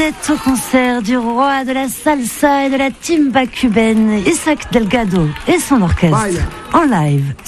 êtes au concert du roi de la salsa et de la timba cubaine, Isaac Delgado et son orchestre, en live